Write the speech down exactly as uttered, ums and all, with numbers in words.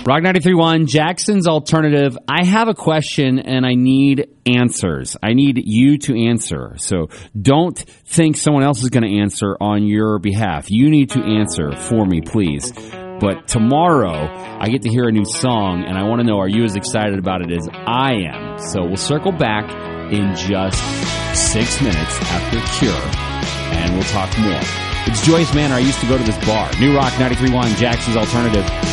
Rock ninety-three point one, Jackson's Alternative. I have a question, and I need answers. I need you to answer. So don't think someone else is going to answer on your behalf. You need to answer for me, please. But tomorrow, I get to hear a new song, and I want to know, are you as excited about it as I am? So we'll circle back in just six minutes after Cure, and we'll talk more. It's Joyce Manor. I used to go to this bar. New Rock ninety-three point one, Jackson's Alternative.